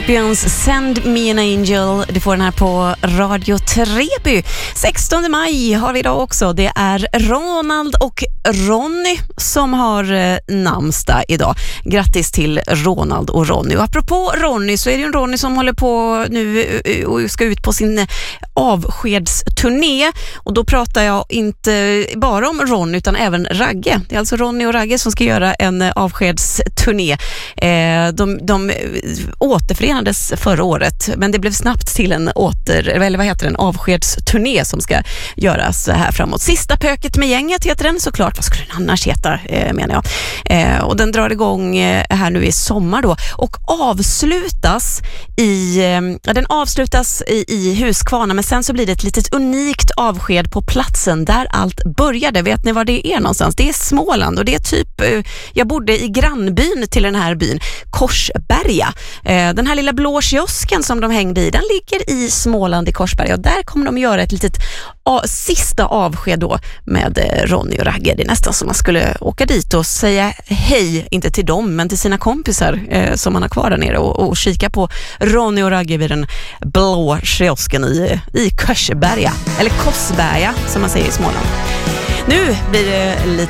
Scorpions Send Me an Angel. Du får den här på Radio Treby. 16 maj har vi idag också. Det är Ronald och Ronny som har namnsdag idag. Grattis till Ronald och Ronny. Och apropå Ronny så är det ju en Ronny som håller på nu och ska ut på sin avskedsturné. Och då pratar jag inte bara om Ronny utan även Ragge. Det är alltså Ronny och Ragge som ska göra en avskedsturné. De återförenades förra året, men det blev snabbt till en avskedsturné som ska göras här framåt. Sista pöket med gänget heter den såklart. Vad skulle den annars heta, menar jag. Och den drar igång här nu i sommar då och avslutas i Huskvarna, men sen så blir det ett litet unikt avsked på platsen där allt började. Vet ni var det är någonstans? Det är Småland och det är typ, jag bodde i grannbyn till den här byn, Korsberga. Den här lilla blå kiosken som de hängde i, den ligger i Småland i Korsberga och där kommer de göra ett litet sista avsked då med Ronny och Ragge. Det är nästan som man skulle åka dit och säga hej, inte till dem men till sina kompisar som man har kvar där nere och kika på Ronny och Ragge vid den blå kiosken i Korsberga, eller Korsberga som man säger i Småland. Nu blir det lite